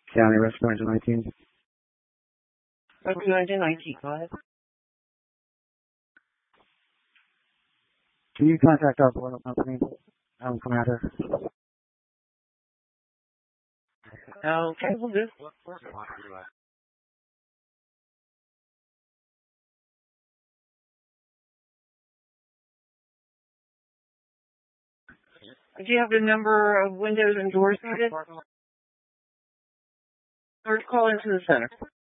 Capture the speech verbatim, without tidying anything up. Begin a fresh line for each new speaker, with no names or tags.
County Rescue Engine nineteen.
Rescue Engine nineteen, go ahead.
Can you contact our boiler company? Have them come out here.
Okay, we'll do. Do you have the number of windows and doors needed? Or call into the center.